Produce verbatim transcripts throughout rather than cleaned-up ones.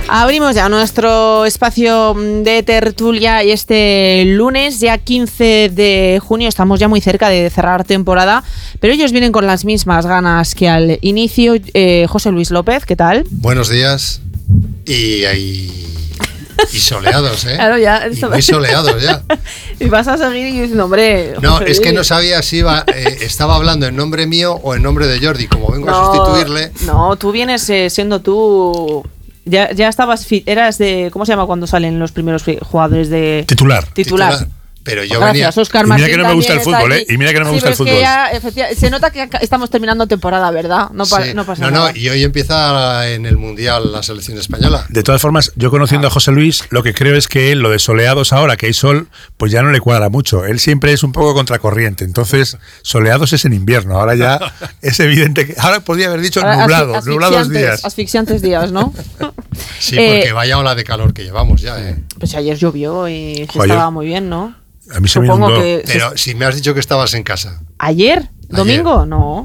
Abrimos ya nuestro espacio de tertulia y este lunes, ya quince de junio, estamos ya muy cerca de cerrar temporada, pero ellos vienen con las mismas ganas que al inicio. Eh, José Luis López, ¿qué tal? Buenos días. Y ahí... Y soleados, ¿eh? Claro, ya. Y muy soleados ya. Y vas a seguir diciendo, hombre... No, José, es que no sabía si iba, eh, estaba hablando en nombre mío o en nombre de Jordi. Como vengo no, a sustituirle... No, tú vienes eh, siendo tú... Ya, ya estabas... Eras de... ¿Cómo se llama cuando salen los primeros jugadores de... Titular. Titular. Titular. Pero yo Gracias, venía... Oscar Y mira Martín que no me gusta el fútbol, ¿eh? Y mira que no me sí, gusta el fútbol. Es que ya, efectivamente, se nota que estamos terminando temporada, ¿verdad? No, pa- Sí. no pasa no, nada. no, y hoy empieza en el Mundial la selección española. De todas formas, yo conociendo a José Luis, lo que creo es que él, lo de soleados ahora, que hay sol, pues ya no le cuadra mucho. Él siempre es un poco contracorriente. Entonces, soleados es en invierno. Ahora ya es evidentemente que... Ahora podría haber dicho Ahora, nublados, asfi- nublados días. Asfixiantes días, ¿no? Sí, porque Eh, vaya ola de calor que llevamos ya, ¿eh? Pues ayer llovió y se Joder. estaba muy bien, ¿no? A mí se me Supongo inundó. que... Pero si me has dicho que estabas en casa. ¿Ayer? ¿Domingo? No.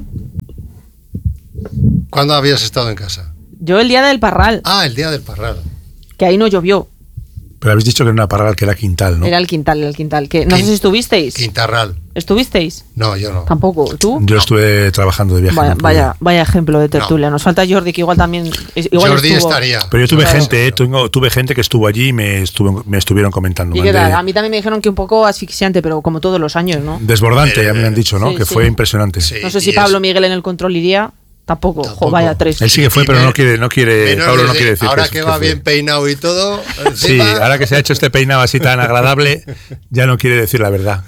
¿Cuándo habías estado en casa? Yo el día del Parral, Ah, el día del Parral. que ahí no llovió. Pero habéis dicho que era una parral que era Quintal, ¿no? Era el Quintal, el Quintal. Que, no Quin- sé si estuvisteis. Quintarral. ¿Estuvisteis? No, yo no. Tampoco. ¿Tú? Yo estuve trabajando de viaje. Vaya, no pude. vaya, vaya ejemplo de tertulia. Nos falta Jordi, que igual también... Igual Jordi estuvo. estaría. Pero yo tuve Claro. gente, eh, tuve, tuve gente que estuvo allí y me, estuvo, me estuvieron comentando. ¿Y qué Mandé- tal? A mí también me dijeron que un poco asfixiante, pero como todos los años, ¿no? Desbordante, Eh, ya me han dicho, ¿no? sí, que sí. fue impresionante. Sí. No sé y si es- Pablo Miguel en el control iría. Tampoco. Tampoco. Jo, vaya tres. Él sí que fue, Y pero me- no quiere, no quiere, Menos Pablo no desde- quiere decir ahora que, que, que va fue. bien peinado y todo. Sí, encima- ahora que se ha hecho este peinado así tan agradable, ya no quiere decir la verdad.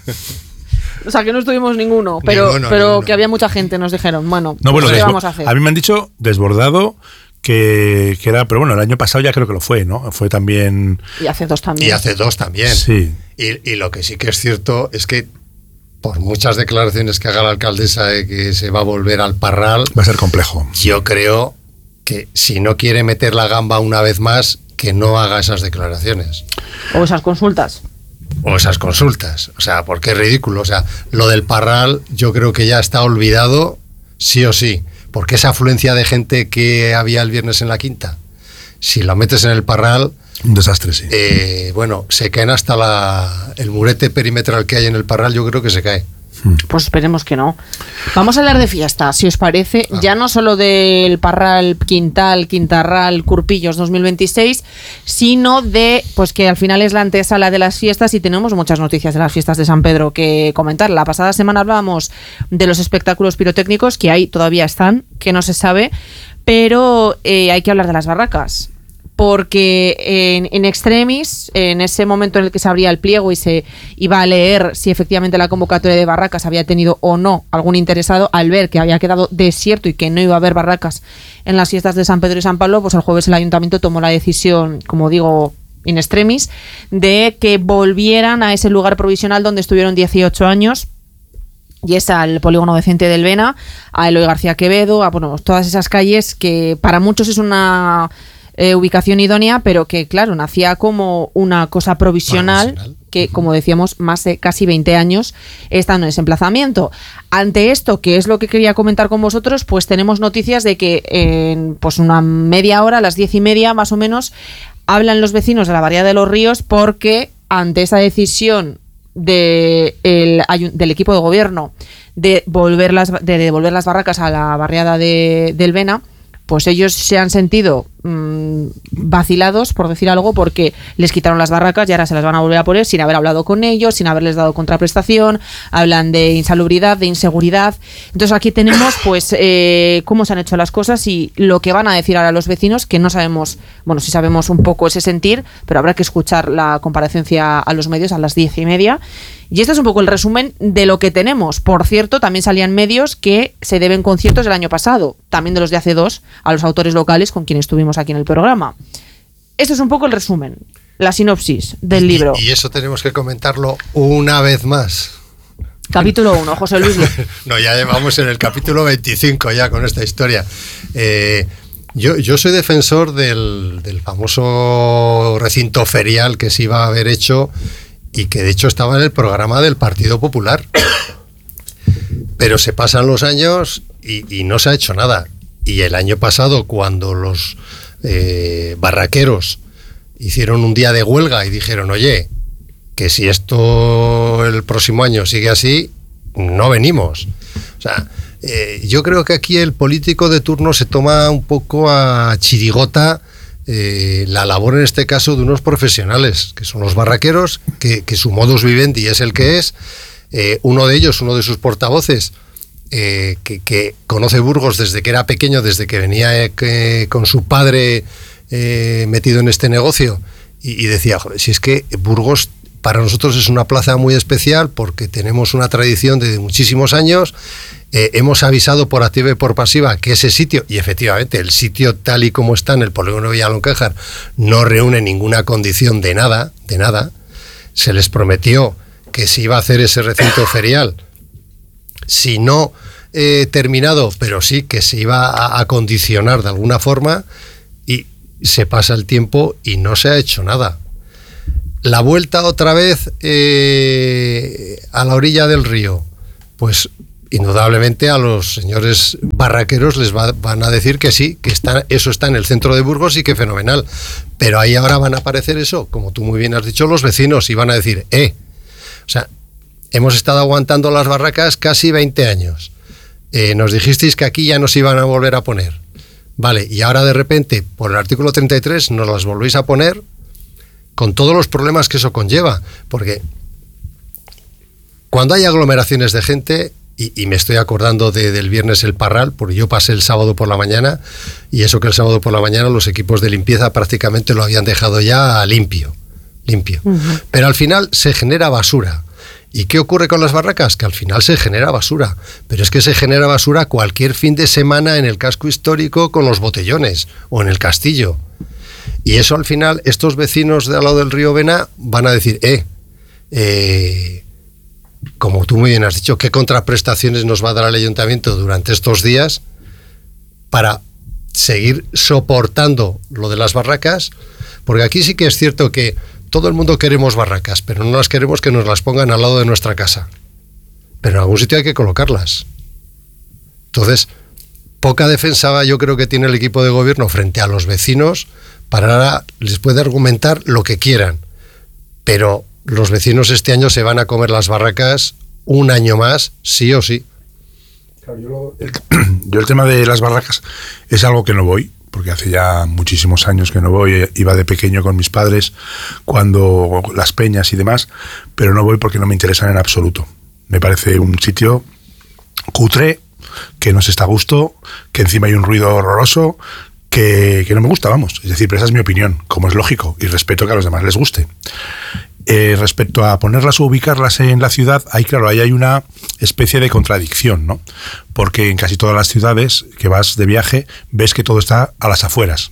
O sea, que no estuvimos ninguno, pero, Ninguno, pero ninguno. que había mucha gente, nos dijeron. Bueno, No, bueno, ¿qué desbo- vamos a hacer? a mí me han dicho desbordado que, que era, pero bueno, el año pasado ya creo que lo fue, ¿no? Fue también, Y hace dos también. Y hace dos también. sí. Y, y lo que sí que es cierto es que por muchas declaraciones que haga la alcaldesa de que se va a volver al Parral, Va a ser complejo. yo creo que si no quiere meter la gamba una vez más, que no haga esas declaraciones O esas consultas. o esas consultas. O sea, porque es ridículo. O sea, lo del Parral yo creo que ya está olvidado sí o sí. Porque esa afluencia de gente que había el viernes en la Quinta, si lo metes en el Parral, Un desastre, sí. eh, bueno, se caen hasta la, el murete perimetral que hay en el Parral, yo creo que se cae. Pues esperemos que no. Vamos a hablar de fiesta, si os parece, Ah. ya no solo del Parral, Quintal, Quintarral, Curpillos dos mil veintiséis, sino de, pues que al final es la antesala de las fiestas y tenemos muchas noticias de las fiestas de San Pedro que comentar. La pasada semana hablábamos de los espectáculos pirotécnicos, que ahí todavía están, que no se sabe, pero eh, hay que hablar de las barracas. Porque en, en extremis, en ese momento en el que se abría el pliego y se iba a leer si efectivamente la convocatoria de barracas había tenido o no algún interesado, al ver que había quedado desierto y que no iba a haber barracas en las fiestas de San Pedro y San Pablo, pues el jueves el ayuntamiento tomó la decisión, como digo, in extremis, de que volvieran a ese lugar provisional donde estuvieron dieciocho años. Y es al polígono decente del Vena, a Eloy García Quevedo, a bueno, todas esas calles que para muchos es una eh, ubicación idónea, pero que claro, nacía como una cosa provisional, Provisional. que como decíamos, más de casi veinte años estando en ese emplazamiento. Ante esto, que es lo que quería comentar con vosotros, pues tenemos noticias de que en pues una media hora, a las diez y media más o menos, hablan los vecinos de la Barriada de los Ríos porque ante esa decisión de el, del equipo de gobierno de volver las de devolver las barracas a la barriada de, del Vena, pues ellos se han sentido mmm, vacilados, por decir algo, porque les quitaron las barracas y ahora se las van a volver a poner sin haber hablado con ellos, sin haberles dado contraprestación. Hablan de insalubridad, de inseguridad. Entonces aquí tenemos pues eh, cómo se han hecho las cosas y lo que van a decir ahora los vecinos, que no sabemos, bueno, sí sabemos un poco ese sentir, pero habrá que escuchar la comparecencia a los medios a las diez y media. Y este es un poco el resumen de lo que tenemos. Por cierto, también salían medios que se deben conciertos del año pasado, también de los de hace dos, a los autores locales con quienes estuvimos aquí en el programa. Esto es un poco el resumen, la sinopsis del libro. Y, y eso tenemos que comentarlo una vez más. Capítulo uno, José Luis. No, ya vamos en el capítulo veinticinco ya con esta historia. Eh, yo, yo soy defensor del, del famoso recinto ferial que se iba a haber hecho y que de hecho estaba en el programa del Partido Popular. Pero se pasan los años y, y no se ha hecho nada. Y el año pasado, cuando los, eh, barraqueros hicieron un día de huelga y dijeron, oye, que si esto el próximo año sigue así, no venimos. O sea, eh, yo creo que aquí el político de turno se toma un poco a chirigota eh, la labor en este caso de unos profesionales, que son los barraqueros, que, que su modus vivendi es el que es. Eh, uno de ellos, uno de sus portavoces, eh, que, que conoce Burgos desde que era pequeño, desde que venía eh, que, con su padre eh, metido en este negocio, y, y decía, joder, si es que Burgos para nosotros es una plaza muy especial porque tenemos una tradición de muchísimos años, eh, hemos avisado por activa y por pasiva que ese sitio, y efectivamente el sitio tal y como está en el polígono Villalonquejar, no reúne ninguna condición de nada, de nada. Se les prometió que se iba a hacer ese recinto ferial, si no eh, terminado, pero sí que se iba a acondicionar de alguna forma, y se pasa el tiempo y no se ha hecho nada. La vuelta otra vez eh, a la orilla del río, pues indudablemente a los señores barraqueros les va, van a decir que sí, que está, eso está en el centro de Burgos y que fenomenal, pero ahí ahora van a aparecer eso, como tú muy bien has dicho, los vecinos, y van a decir, eh, o sea, hemos estado aguantando las barracas casi veinte años, eh, nos dijisteis que aquí ya nos iban a volver a poner, vale, y ahora de repente por el artículo treinta y tres nos las volvéis a poner, con todos los problemas que eso conlleva, porque cuando hay aglomeraciones de gente, y, y me estoy acordando de, del viernes el Parral, porque yo pasé el sábado por la mañana, y eso que el sábado por la mañana los equipos de limpieza prácticamente lo habían dejado ya limpio, limpio. Uh-huh. Pero al final se genera basura. ¿Y qué ocurre con las barracas? Que al final se genera basura, pero es que se genera basura cualquier fin de semana en el casco histórico con los botellones, o en el castillo. Y eso al final, estos vecinos de al lado del río Vena van a decir, eh, eh, como tú muy bien has dicho, ¿qué contraprestaciones nos va a dar el ayuntamiento durante estos días para seguir soportando lo de las barracas? Porque aquí sí que es cierto que todo el mundo queremos barracas, pero no las queremos que nos las pongan al lado de nuestra casa. Pero en algún sitio hay que colocarlas. Entonces, poca defensa yo creo que tiene el equipo de gobierno frente a los vecinos. Para ahora les puede argumentar lo que quieran, pero los vecinos este año se van a comer las barracas un año más, sí o sí. Claro, yo, lo, el, yo el tema de las barracas es algo que no voy, porque hace ya muchísimos años que no voy, iba de pequeño con mis padres, cuando las peñas y demás, pero no voy porque no me interesan en absoluto. Me parece un sitio cutre, que no se está a gusto, que encima hay un ruido horroroso, Que, que no me gusta, vamos. Es decir, pero esa es mi opinión, como es lógico, y respeto que a los demás les guste. Eh, respecto a ponerlas o ubicarlas en la ciudad, ahí claro, ahí hay una especie de contradicción, ¿no? Porque en casi todas las ciudades que vas de viaje, ves que todo está a las afueras,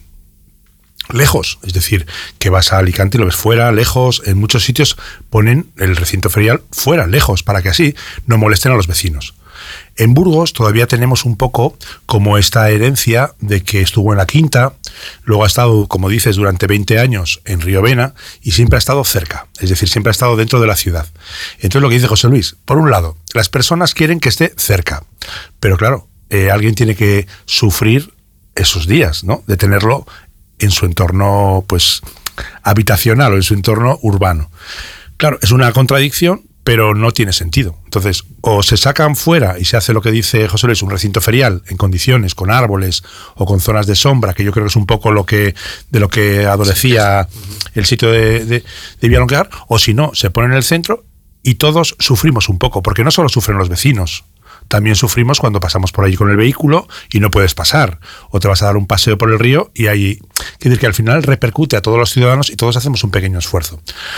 lejos, es decir, que vas a Alicante y lo ves fuera, lejos. En muchos sitios ponen el recinto ferial fuera, lejos, para que así no molesten a los vecinos. En Burgos todavía tenemos un poco como esta herencia de que estuvo en la Quinta, luego ha estado, como dices, durante veinte años en Río Vena y siempre ha estado cerca, es decir, siempre ha estado dentro de la ciudad. Entonces lo que dice José Luis, por un lado, las personas quieren que esté cerca, pero claro, eh, alguien tiene que sufrir esos días, ¿no? De tenerlo en su entorno, pues, habitacional o en su entorno urbano. Claro, es una contradicción, pero no tiene sentido. Entonces, o se sacan fuera y se hace lo que dice José Luis, un recinto ferial en condiciones, con árboles o con zonas de sombra, que yo creo que es un poco lo que de lo que adolecía el sitio de, de, de Villalonquejar, o si no, se pone en el centro y todos sufrimos un poco, porque no solo sufren los vecinos, también sufrimos cuando pasamos por allí con el vehículo y no puedes pasar, o te vas a dar un paseo por el río y ahí, quiere decir que al final repercute a todos los ciudadanos y todos hacemos un pequeño esfuerzo.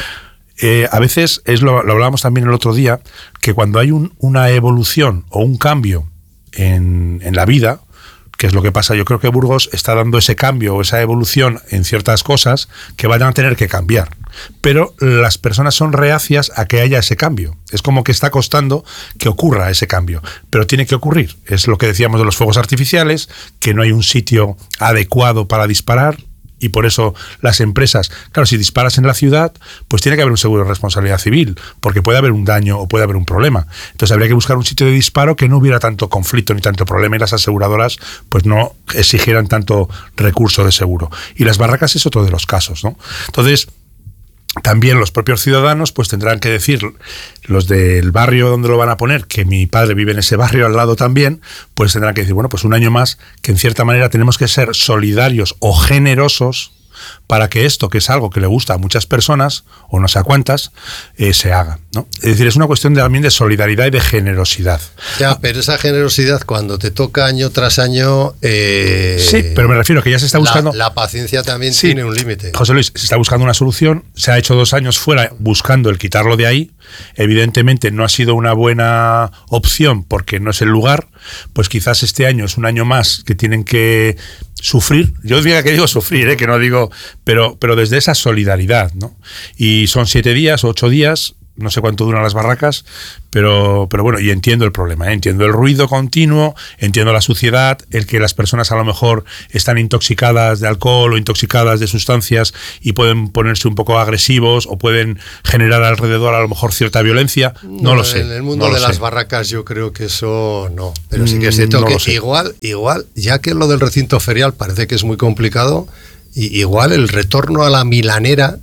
Eh, a veces, es lo, lo hablábamos también el otro día, que cuando hay un, una evolución o un cambio en, en la vida, que es lo que pasa, yo creo que Burgos está dando ese cambio o esa evolución en ciertas cosas que van a tener que cambiar. Pero las personas son reacias a que haya ese cambio. Es como que está costando que ocurra ese cambio, pero tiene que ocurrir. Es lo que decíamos de los fuegos artificiales, que no hay un sitio adecuado para disparar. y por eso las empresas, claro, si disparas en la ciudad, pues tiene que haber un seguro de responsabilidad civil, porque puede haber un daño o puede haber un problema. Entonces habría que buscar un sitio de disparo que no hubiera tanto conflicto ni tanto problema y las aseguradoras pues no exigieran tanto recurso de seguro. Y las barracas es otro de los casos, ¿no? Entonces, también los propios ciudadanos pues tendrán que decir, los del barrio donde lo van a poner, que mi padre vive en ese barrio al lado también, pues tendrán que decir, bueno, pues un año más que en cierta manera tenemos que ser solidarios o generosos para que esto, que es algo que le gusta a muchas personas, o no sé a cuántas, eh, se haga, ¿no? Es decir, es una cuestión de, también de solidaridad y de generosidad. Ya, pero esa generosidad cuando te toca año tras año... Eh, sí, pero me refiero a que ya se está buscando... La, la paciencia también sí, tiene un límite. José Luis, se está buscando una solución, se ha hecho dos años fuera buscando el quitarlo de ahí, evidentemente no ha sido una buena opción porque no es el lugar, pues quizás este año es un año más que tienen que sufrir, yo diría que digo sufrir, ¿eh? que no digo, pero, pero desde esa solidaridad, ¿no? Y son siete días, ocho días, no sé cuánto duran las barracas, pero, pero bueno, y entiendo el problema, ¿eh? Entiendo el ruido continuo, entiendo la suciedad, el que las personas a lo mejor están intoxicadas de alcohol o intoxicadas de sustancias y pueden ponerse un poco agresivos o pueden generar alrededor a lo mejor cierta violencia, no, no lo sé. En el mundo no de las sé. barracas yo creo que eso no, pero sí que es cierto no que igual, igual, ya que lo del recinto ferial parece que es muy complicado, y igual el retorno a la milanera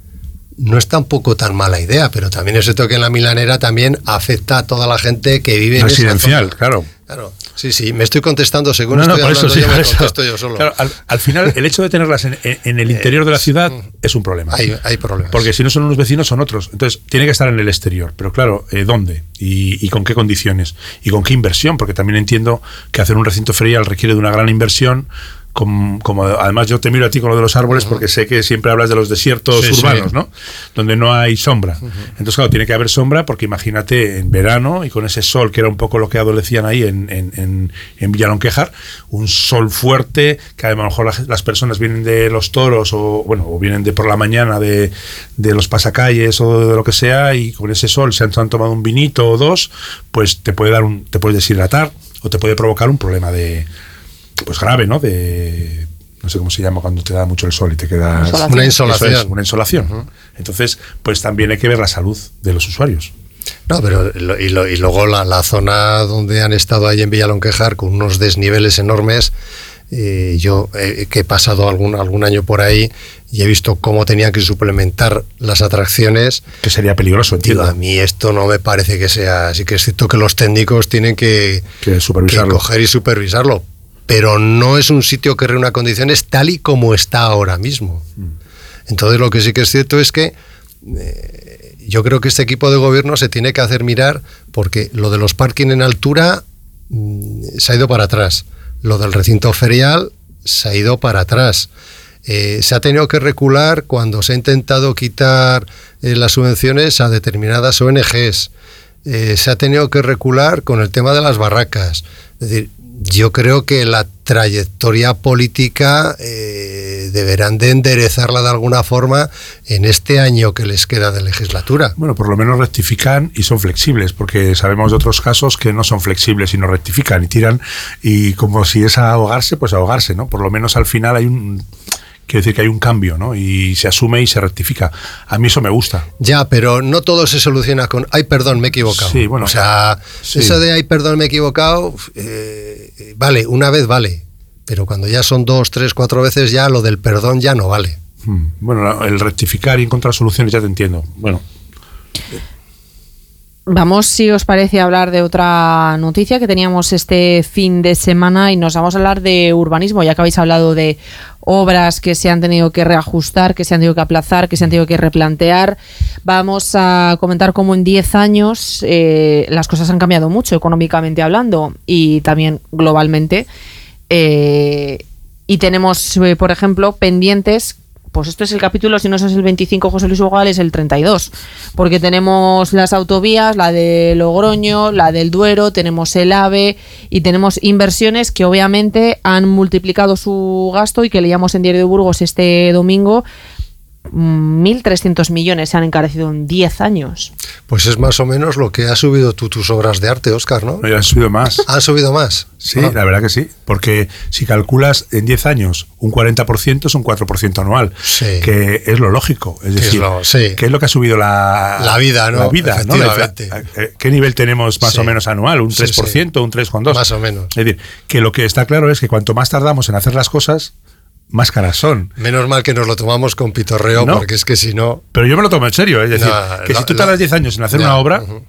no es tampoco tan mala idea, pero también es cierto que en la milanera también afecta a toda la gente que vive en residencial, esa zona. claro. Claro, sí, sí, me estoy contestando según no, no, estoy por hablando eso, sí, yo, por me eso. contesto yo solo. Claro, al, al final, el hecho de tenerlas en, en, en el interior de la ciudad es un problema. Hay, hay problemas. Porque si no son unos vecinos, son otros. Entonces, tiene que estar en el exterior. Pero claro, eh, ¿dónde? Y, ¿Y con qué condiciones? ¿Y con qué inversión? Porque también entiendo que hacer un recinto ferial requiere de una gran inversión. Como, como además yo te miro a ti con lo de los árboles porque sé que siempre hablas de los desiertos sí, urbanos, sí. ¿no? Donde no hay sombra. Uh-huh. Entonces, claro, tiene que haber sombra porque imagínate en verano y con ese sol, que era un poco lo que adolecían ahí en, en, en, en Villalonquejar, un sol fuerte, que a lo mejor las, las personas vienen de los toros o bueno o vienen de por la mañana de, de los pasacalles o de lo que sea, y con ese sol se han, se han tomado un vinito o dos, pues te puede dar un, te puedes deshidratar o te puede provocar un problema de pues grave, ¿no? De no sé cómo se llama cuando te da mucho el sol y te quedas una insolación, es, una insolación. Uh-huh. Entonces, pues también hay que ver la salud de los usuarios. No, pero y, lo, y luego la, la zona donde han estado ahí en Villalonquejar con unos desniveles enormes. Eh, yo eh, que he pasado algún algún año por ahí y he visto cómo tenían que suplementar las atracciones, que sería peligroso, entiendo. Digo, a mí esto no me parece que sea, así que es cierto que los técnicos tienen que, que, supervisarlo. que coger y supervisarlo, pero no es un sitio que reúna condiciones tal y como está ahora mismo. Entonces lo que sí que es cierto es que eh, yo creo que este equipo de gobierno se tiene que hacer mirar, porque lo de los parking en altura mmm, se ha ido para atrás, lo del recinto ferial se ha ido para atrás, eh, se ha tenido que recular cuando se ha intentado quitar eh, las subvenciones a determinadas O N Ges, eh, se ha tenido que recular con el tema de las barracas. Es decir, yo creo que la trayectoria política eh, deberán de enderezarla de alguna forma en este año que les queda de legislatura. Bueno, por lo menos rectifican y son flexibles, porque sabemos de otros casos que no son flexibles y no rectifican y tiran, y como si es a ahogarse, pues a ahogarse, ¿no? Por lo menos al final hay un... Quiero decir que hay un cambio, ¿no? Y se asume y se rectifica. A mí eso me gusta. Ya, pero no todo se soluciona con ay, perdón, me he equivocado. Sí, bueno. O sea, sí. Eso de ay, perdón, me he equivocado, eh, vale, una vez vale. Pero cuando ya son dos, tres, cuatro veces, ya lo del perdón ya no vale. Hmm. Bueno, el rectificar y encontrar soluciones ya te entiendo. Bueno. Vamos, si os parece, a hablar de otra noticia que teníamos este fin de semana, y nos vamos a hablar de urbanismo, ya que habéis hablado de obras que se han tenido que reajustar, que se han tenido que aplazar, que se han tenido que replantear. Vamos a comentar cómo en diez años eh, las cosas han cambiado mucho, económicamente hablando, y también globalmente. Eh, y tenemos, eh, por ejemplo, pendientes. Pues esto es el capítulo, si no es el veinticinco, José Luis Bogal, es el treinta y dos, porque tenemos las autovías, la de Logroño, la del Duero, tenemos el AVE y tenemos inversiones que obviamente han multiplicado su gasto, y que leíamos en Diario de Burgos este domingo, mil trescientos millones se han encarecido en diez años. Pues es más o menos lo que has subido tú tus obras de arte, Óscar, ¿no? No, ya han subido más. ¿Han subido más? Sí, Ah. la verdad que sí. Porque si calculas en diez años un cuarenta por ciento es un cuatro por ciento anual. Sí. Que es lo lógico. Es Que es decir, lo- sí. ¿qué es lo que ha subido la, La vida, ¿no? La vida, ¿no? La Efectivamente. infla- ¿Qué nivel tenemos más Sí. o menos anual? ¿Un Sí, tres por ciento? sí. ¿Un tres coma dos por ciento? Más o menos. Es decir, que lo que está claro es que cuanto más tardamos en hacer las cosas, más caras son. Menos mal que nos lo tomamos con pitorreo, No. porque es que si no... Pero yo me lo tomo en serio. Es decir, No, que lo- si tú lo- tardas diez años en hacer Ya, una obra, ujú.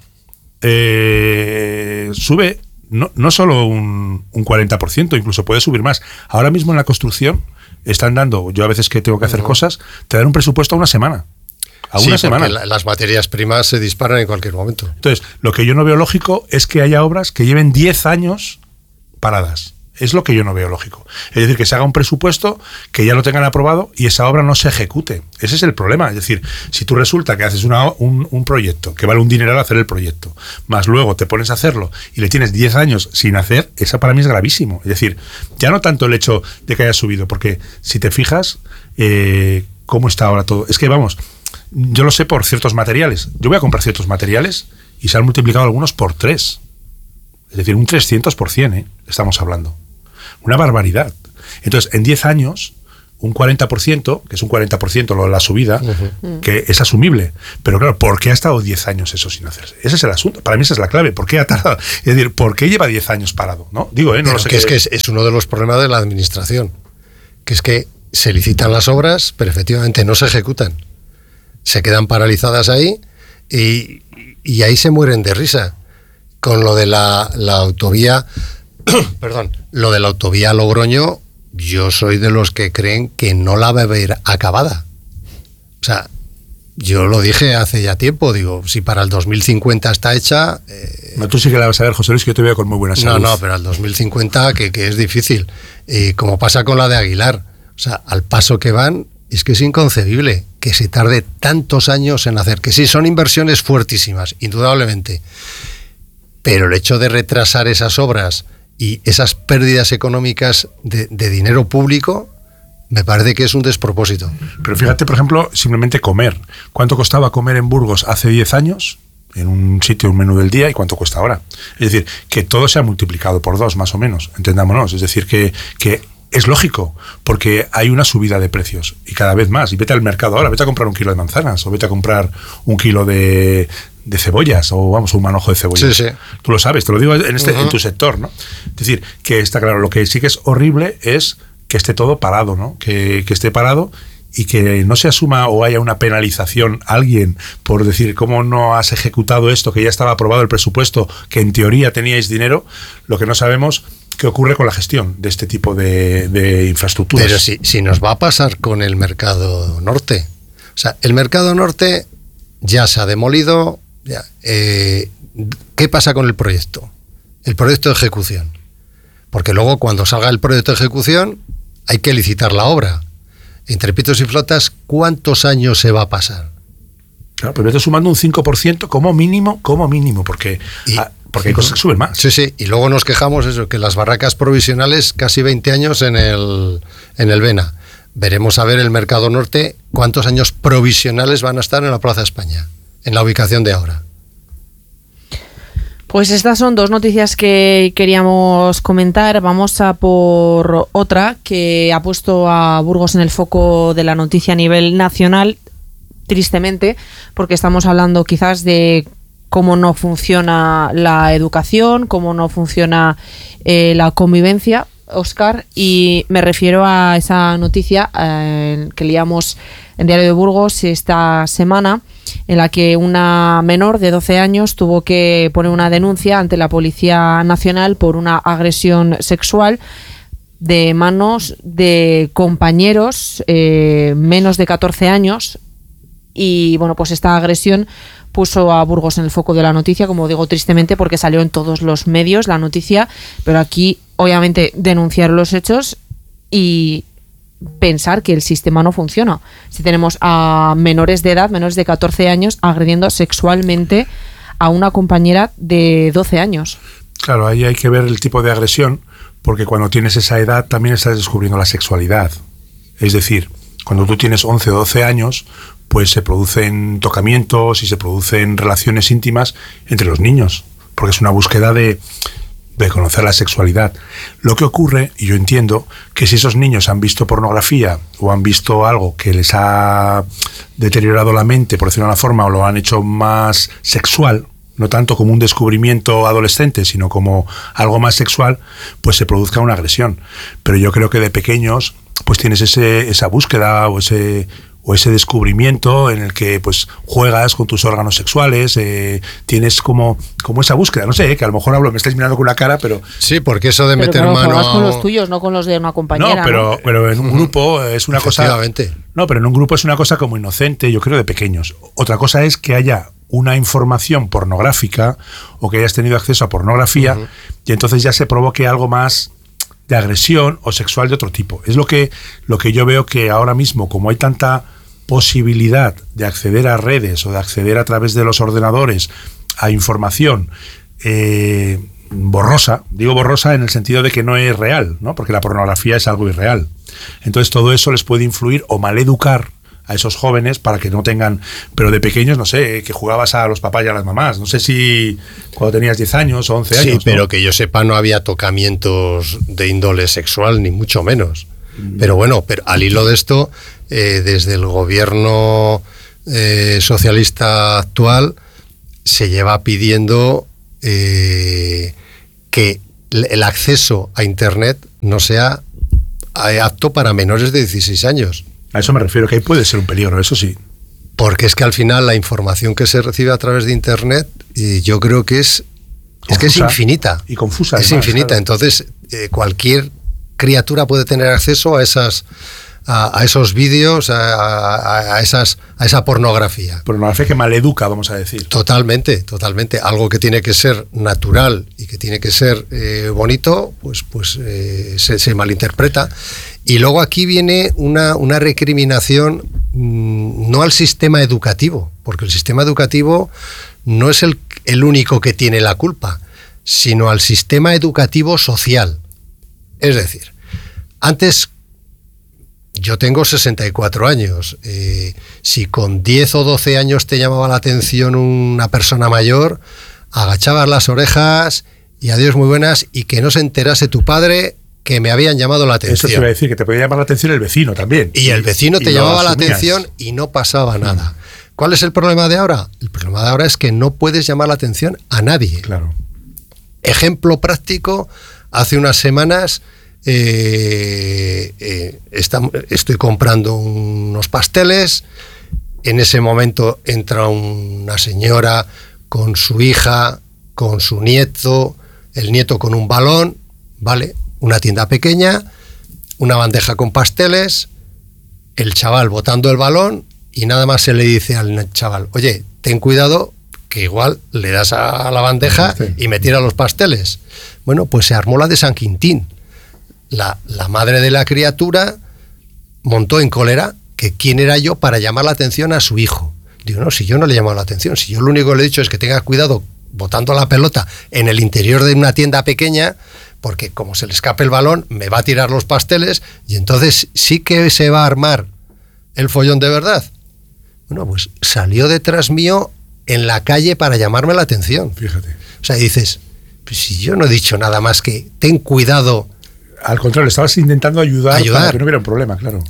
eh, sube no, no solo un, un cuarenta por ciento, incluso puede subir más. Ahora mismo en la construcción están dando, yo a veces que tengo que hacer Ujú. cosas, te dan un presupuesto a una semana. A Sí, una porque semana. la- las materias primas se disparan en cualquier momento. Entonces, lo que yo no veo lógico es que haya obras que lleven diez años paradas. Es lo que yo no veo lógico. Es decir, que se haga un presupuesto, que ya lo tengan aprobado y esa obra no se ejecute. Ese es el problema. Es decir, si tú resulta que haces una, un, un proyecto, que vale un dineral hacer el proyecto, más luego te pones a hacerlo y le tienes diez años sin hacer, esa para mí es gravísimo. Es decir, ya no tanto el hecho de que haya subido, porque si te fijas, eh, cómo está ahora todo. Es que vamos, yo lo sé por ciertos materiales. Yo voy a comprar ciertos materiales y se han multiplicado algunos por tres. Es decir, un trescientos por ciento, ¿eh? Estamos hablando. Una barbaridad. Entonces, en diez años, un cuarenta por ciento, que es un cuarenta por ciento lo de la subida, Ujú. que es asumible. Pero claro, ¿por qué ha estado diez años eso sin hacerse? Ese es el asunto. Para mí esa es la clave. ¿Por qué ha tardado? Es decir, ¿por qué lleva diez años parado? ¿No? Digo, ¿eh? No Pero lo sé. que es que es, es uno de los problemas de la administración, que es que se licitan las obras, pero efectivamente no se ejecutan. Se quedan paralizadas ahí y, y ahí se mueren de risa. Con lo de la, la autovía, perdón, lo de la autovía a Logroño, yo soy de los que creen que no la va a ver acabada. O sea, yo lo dije hace ya tiempo, digo, si para el dos mil cincuenta está hecha... eh, No, tú sí que la vas a ver, José Luis, que yo te veo con muy buena salud. no, no, pero al dos mil cincuenta que, que es difícil. Y como pasa con la de Aguilar, o sea, al paso que van, es que es inconcebible que se tarde tantos años en hacer. Que sí, son inversiones fuertísimas, indudablemente. Pero el hecho de retrasar esas obras y esas pérdidas económicas de, de dinero público, me parece que es un despropósito. Pero fíjate, por ejemplo, simplemente comer. ¿Cuánto costaba comer en Burgos hace diez años? En un sitio, un menú del día, y cuánto cuesta ahora. Es decir, que todo se ha multiplicado por dos, más o menos, entendámonos. Es decir, que, que es lógico, porque hay una subida de precios, y cada vez más. Y vete al mercado ahora, vete a comprar un kilo de manzanas, o vete a comprar un kilo de, de cebollas, o vamos, un manojo de cebollas. Sí, sí. Tú lo sabes, te lo digo en, este, Uh-huh. en tu sector, ¿no? Es decir, que está claro, lo que sí que es horrible es que esté todo parado, ¿no? Que, que esté parado y que no se asuma o haya una penalización a alguien por decir cómo no has ejecutado esto, que ya estaba aprobado el presupuesto, que en teoría teníais dinero. Lo que no sabemos qué ocurre con la gestión de este tipo de, de infraestructuras. Pero si, si nos va a pasar con el mercado norte. O sea, el mercado norte ya se ha demolido. Ya, eh, ¿qué pasa con el proyecto? El proyecto de ejecución. Porque luego cuando salga el proyecto de ejecución hay que licitar la obra. Entre pitos y flotas, ¿cuántos años se va a pasar? Claro, pero vete sumando un cinco por ciento como mínimo, como mínimo, porque, Y- ah, porque hay cosas que suben más. Sí, sí, y luego nos quejamos eso, que las barracas provisionales casi veinte años en el, en el Vena. Veremos a ver el mercado norte cuántos años provisionales van a estar en la Plaza España, en la ubicación de ahora. Pues estas son dos noticias que queríamos comentar. Vamos a por otra que ha puesto a Burgos en el foco de la noticia a nivel nacional, tristemente, porque estamos hablando quizás de cómo no funciona la educación, cómo no funciona eh, la convivencia, Óscar, y me refiero a esa noticia eh, que leíamos en Diario de Burgos esta semana, en la que una menor de doce años tuvo que poner una denuncia ante la Policía Nacional por una agresión sexual de manos de compañeros eh, menos de catorce años. Y bueno, pues esta agresión puso a Burgos en el foco de la noticia, como digo, tristemente, porque salió en todos los medios la noticia, pero aquí obviamente denunciar los hechos y pensar que el sistema no funciona. Si tenemos a menores de edad, menores de catorce años, agrediendo sexualmente a una compañera de doce años. Claro, ahí hay que ver el tipo de agresión, porque cuando tienes esa edad también estás descubriendo la sexualidad. Es decir, Cuando tú tienes once o doce años, pues se producen tocamientos y se producen relaciones íntimas entre los niños, porque es una búsqueda de, de conocer la sexualidad. Lo que ocurre, y yo entiendo, que si esos niños han visto pornografía o han visto algo que les ha deteriorado la mente, por decirlo de una forma, o lo han hecho más sexual, no tanto como un descubrimiento adolescente, sino como algo más sexual, pues se produzca una agresión. Pero yo creo que de pequeños pues tienes ese, esa búsqueda o ese, o ese descubrimiento en el que pues juegas con tus órganos sexuales, eh, tienes como, como esa búsqueda, no sé, eh, que a lo mejor hablo, me estáis mirando con una cara, pero... Sí, porque eso de pero meter claro, mano... juegas con los tuyos, no con los de una compañera. No, pero, ¿no? pero en un grupo es una cosa... Efectivamente. No, pero en un grupo es una cosa como inocente, yo creo, de pequeños. Otra cosa es que haya una información pornográfica o que hayas tenido acceso a pornografía uh-huh. y entonces ya se provoque algo más de agresión o sexual de otro tipo. Es lo que, lo que yo veo que ahora mismo, como hay tanta posibilidad de acceder a redes o de acceder a través de los ordenadores a información eh, borrosa, digo borrosa en el sentido de que no es real, ¿no? Porque la pornografía es algo irreal. Entonces todo eso les puede influir o maleducar a esos jóvenes para que no tengan, pero de pequeños, no sé, que jugabas a los papás y a las mamás. No sé si cuando tenías diez años o once años. Sí, pero ¿no? que yo sepa no había tocamientos de índole sexual, ni mucho menos. Mm. Pero bueno, pero al hilo de esto, eh, desde el gobierno eh, socialista actual se lleva pidiendo eh, que el acceso a Internet no sea apto para menores de dieciséis años. A eso me refiero, que ahí puede ser un peligro, eso sí. Porque es que al final la información que se recibe a través de Internet, y yo creo que es, es que es infinita. Y confusa. Es además, infinita. Claro. Entonces, eh, cualquier criatura puede tener acceso a esas a, a esos vídeos, a, a, a, esas, a esa pornografía. Pornografía que maleduca, vamos a decir. Totalmente, totalmente. Algo que tiene que ser natural y que tiene que ser eh, bonito, pues, pues eh, se, se malinterpreta. Y luego aquí viene una, una recriminación mmm, no al sistema educativo, porque el sistema educativo no es el, el único que tiene la culpa, sino al sistema educativo social. Es decir, antes, yo tengo sesenta y cuatro años, eh, si con diez o doce años te llamaba la atención una persona mayor, agachabas las orejas y adiós muy buenas, y que no se enterase tu padre que me habían llamado la atención. Eso te iba a decir, que te podía llamar la atención el vecino también. Y el vecino y, te y llamaba la atención y no pasaba mm. nada. ¿Cuál es el problema de ahora? El problema de ahora es que no puedes llamar la atención a nadie. Claro. Ejemplo práctico, hace unas semanas eh, eh, está, estoy comprando unos pasteles, en ese momento entra una señora con su hija, con su nieto, el nieto con un balón, ¿vale? Una tienda pequeña, una bandeja con pasteles, el chaval botando el balón y nada más se le dice al chaval, oye, ten cuidado que igual le das a la bandeja sí. y me tira los pasteles. Bueno, pues se armó la de San Quintín. La, la madre de la criatura montó en cólera que quién era yo para llamar la atención a su hijo. Digo, no, si yo no le he llamado la atención, si yo lo único que le he dicho es que tenga cuidado botando la pelota en el interior de una tienda pequeña, porque como se le escape el balón, me va a tirar los pasteles y entonces sí que se va a armar el follón de verdad. Bueno, pues salió detrás mío en la calle para llamarme la atención. Fíjate. O sea, dices, pues si yo no he dicho nada más que ten cuidado. Al contrario, estabas intentando ayudar, ayudar. para que no hubiera un problema, claro.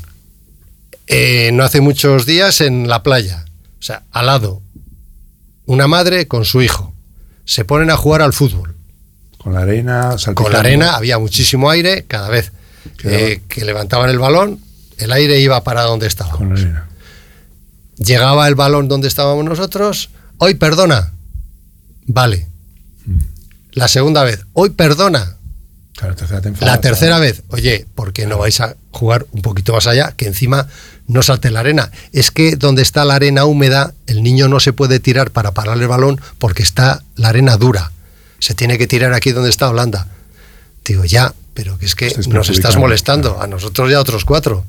Eh, no hace muchos días en la playa, o sea, al lado, una madre con su hijo. Se ponen a jugar al fútbol. Con la arena, salpicando. Con la arena, había muchísimo aire, cada vez eh, que levantaban el balón, el aire iba para donde estábamos. Con la arena. Llegaba el balón donde estábamos nosotros, hoy perdona, vale. Mm. La segunda vez, hoy perdona. Claro, tercera la tercera claro. vez, oye, ¿por qué no vais a jugar un poquito más allá? Que encima no salte la arena. Es que donde está la arena húmeda, el niño no se puede tirar para parar el balón porque está la arena dura. Se tiene que tirar aquí donde está blanda. Digo, ya, pero que es que es nos estás molestando, claro. A nosotros y a otros cuatro.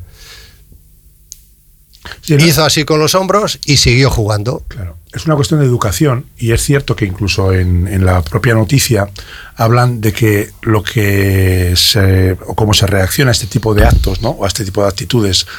Sí, ¿no? Hizo así con los hombros y siguió jugando. Claro. Es una cuestión de educación y es cierto que incluso en, en la propia noticia hablan de que lo que se, o cómo se reacciona a este tipo de actos, ¿no? O a este tipo de actitudes,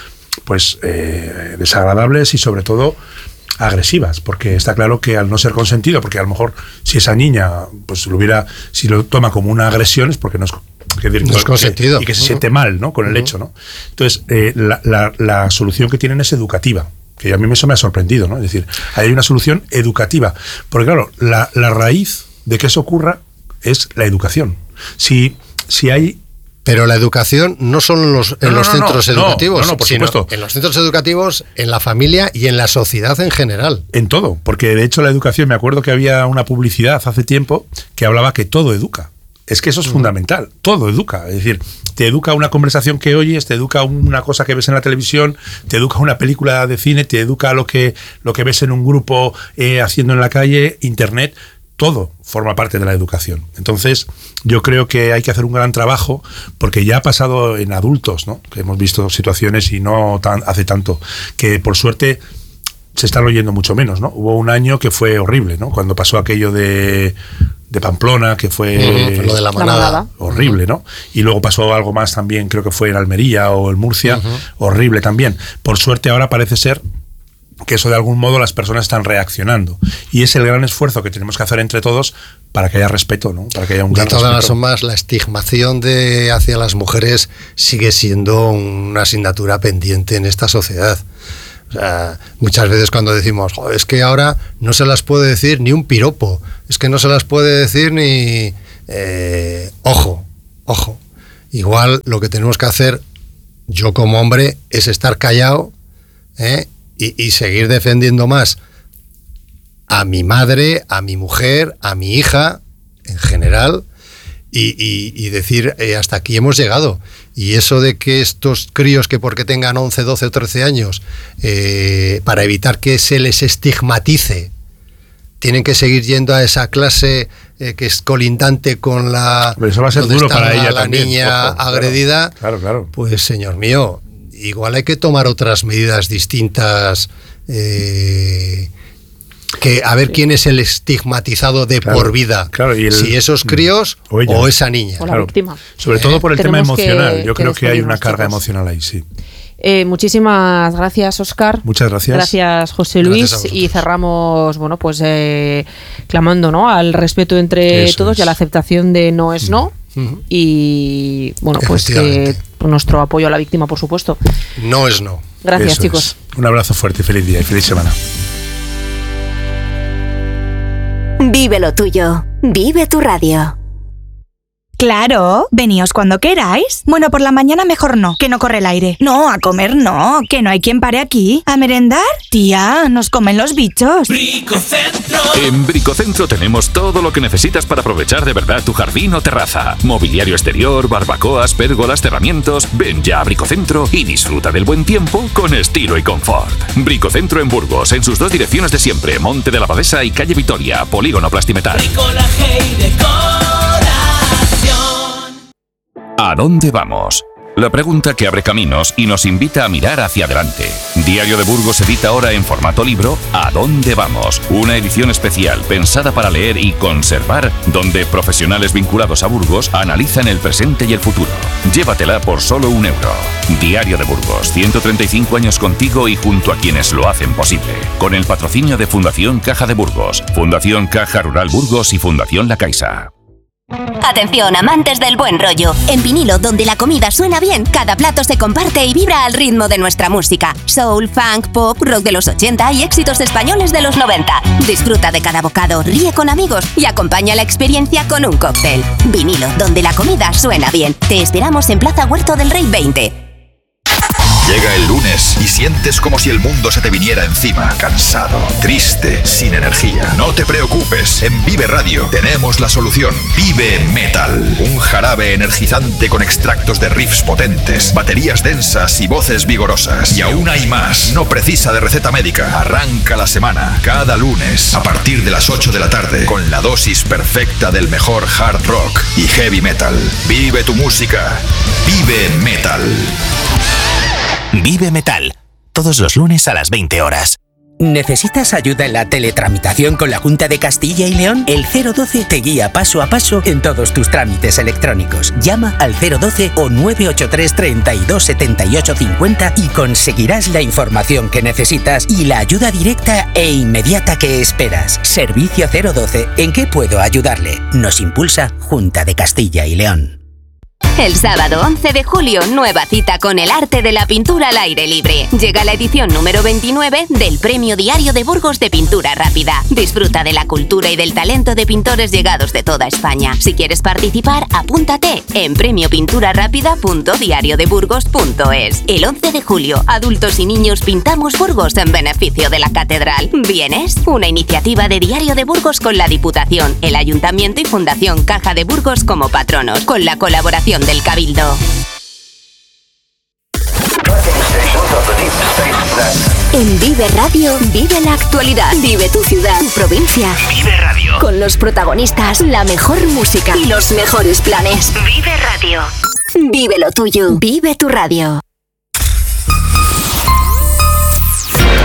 pues eh, desagradables y sobre todo agresivas, porque está claro que al no ser consentido, porque a lo mejor si esa niña pues lo hubiera, si lo toma como una agresión es porque no es, que decir, no es consentido que, y que se uh-huh. siente mal, ¿no? Con el uh-huh. hecho, ¿no? Entonces eh, la, la, la solución que tienen es educativa, que a mí eso me ha sorprendido, ¿no? Es decir, hay una solución educativa, porque claro, la, la raíz de que eso ocurra es la educación. Si, si hay Pero la educación no solo en los, en no, los no, centros no, educativos, no, no, por sino supuesto. en los centros educativos, en la familia y en la sociedad en general. En todo, porque de hecho la educación, me acuerdo que había una publicidad hace tiempo que hablaba que todo educa. Es que eso es mm. fundamental, todo educa. Es decir, te educa una conversación que oyes, te educa una cosa que ves en la televisión, te educa una película de cine, te educa lo que, lo que ves en un grupo eh, haciendo en la calle, internet. Todo forma parte de la educación. Entonces, yo creo que hay que hacer un gran trabajo, porque ya ha pasado en adultos, ¿no? Que hemos visto situaciones y no tan, hace tanto, que por suerte se están oyendo mucho menos, ¿no? Hubo un año que fue horrible, ¿no? Cuando pasó aquello de, de Pamplona, que fue uh-huh, lo de la manada. La manada. Horrible, ¿no? Y luego pasó algo más también, creo que fue en Almería o en Murcia, uh-huh. horrible también. Por suerte ahora parece ser que eso de algún modo las personas están reaccionando, y es el gran esfuerzo que tenemos que hacer entre todos para que haya respeto, ¿no? Para que haya un gran respeto. De todas las respeto. formas, la estigmación de hacia las mujeres sigue siendo una asignatura pendiente en esta sociedad. O sea, muchas veces cuando decimos, joder, es que ahora no se las puede decir ni un piropo, es que no se las puede decir ni eh, ojo, ojo. Igual lo que tenemos que hacer, yo como hombre, es estar callado, ¿eh? Y, y seguir defendiendo más a mi madre, a mi mujer, a mi hija, en general, y, y, y decir, eh, hasta aquí hemos llegado. Y eso de que estos críos que porque tengan once, doce o trece años, eh, para evitar que se les estigmatice, tienen que seguir yendo a esa clase eh, que es colindante con la... Pero eso va a ser duro para ella la también, niña ojo, agredida. Claro, claro. Pues, señor mío, igual hay que tomar otras medidas distintas, eh, que a ver quién es el estigmatizado de claro, por vida, claro, y el, si esos críos o, o esa niña. O la claro, víctima. Sobre todo por el tema emocional, que, yo que creo que hay una carga chicos. emocional ahí, sí. Eh, muchísimas gracias, Óscar. Muchas gracias. Gracias, José Luis. Gracias y cerramos, bueno, pues eh, clamando, ¿no?, al respeto entre Eso todos es. y a la aceptación de no es no. Uh-huh. Y bueno, pues que nuestro apoyo a la víctima, por supuesto. No es no. Gracias, Eso chicos. Es. Un abrazo fuerte y feliz día y feliz semana. Vive lo tuyo. Vive tu radio. Claro, veníos cuando queráis. Bueno, por la mañana mejor no, que no corre el aire. No, a comer no, que no hay quien pare aquí. ¿A merendar? Tía, nos comen los bichos. Bricocentro. En Bricocentro tenemos todo lo que necesitas para aprovechar de verdad tu jardín o terraza. Mobiliario exterior, barbacoas, pérgolas, cerramientos. Ven ya a Bricocentro y disfruta del buen tiempo con estilo y confort. Bricocentro en Burgos, en sus dos direcciones de siempre, Monte de la Abadesa y Calle Vitoria, Polígono Plastimetal. Bricolaje y decoración. ¿A dónde vamos? La pregunta que abre caminos y nos invita a mirar hacia adelante. Diario de Burgos edita ahora en formato libro ¿A dónde vamos? Una edición especial pensada para leer y conservar, donde profesionales vinculados a Burgos analizan el presente y el futuro. Llévatela por solo un euro. Diario de Burgos, ciento treinta y cinco años contigo y junto a quienes lo hacen posible. Con el patrocinio de Fundación Caja de Burgos, Fundación Caja Rural Burgos y Fundación La Caixa. Atención, amantes del buen rollo. En vinilo, donde la comida suena bien, cada plato se comparte y vibra al ritmo de nuestra música. Soul, funk, pop, rock de los ochenta y éxitos españoles de los noventa. Disfruta de cada bocado, ríe con amigos y acompaña la experiencia con un cóctel. Vinilo, donde la comida suena bien. Te esperamos en Plaza Huerto del Rey veinte. Llega el lunes y sientes como si el mundo se te viniera encima. Cansado, triste, sin energía. No te preocupes, en Vive Radio tenemos la solución. Vive Metal, un jarabe energizante con extractos de riffs potentes, baterías densas y voces vigorosas. Y aún hay más, no precisa de receta médica. Arranca la semana, cada lunes, a partir de las ocho de la tarde, con la dosis perfecta del mejor hard rock y heavy metal. Vive tu música, Vive Metal. Vive Metal, todos los lunes a las veinte horas. ¿Necesitas ayuda en la teletramitación con la Junta de Castilla y León? El cero doce te guía paso a paso en todos tus trámites electrónicos. Llama al cero doce o nueve ocho tres, treinta y dos, setenta y ocho, cincuenta y conseguirás la información que necesitas y la ayuda directa e inmediata que esperas. Servicio cero doce. ¿En qué puedo ayudarle? Nos impulsa Junta de Castilla y León. El sábado once de julio, nueva cita con el arte de la pintura al aire libre. Llega la edición número veintinueve del Premio Diario de Burgos de Pintura Rápida. Disfruta de la cultura y del talento de pintores llegados de toda España. Si quieres participar, apúntate en premio pintura rápida punto diario de burgos punto es. El once de julio, adultos y niños pintamos Burgos en beneficio de la Catedral. ¿Vienes? Una iniciativa de Diario de Burgos con la Diputación, el Ayuntamiento y Fundación Caja de Burgos como patronos, con la colaboración del Cabildo. En Vive Radio, vive la actualidad, vive tu ciudad, tu provincia. Vive Radio. Con los protagonistas, la mejor música y los mejores planes. Vive Radio. Vive lo tuyo, vive tu radio.